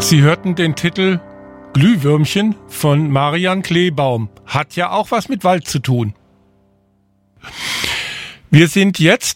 Sie hörten den Titel Glühwürmchen von Marian Kleebaum. Hat ja auch was mit Wald zu tun. Wir sind jetzt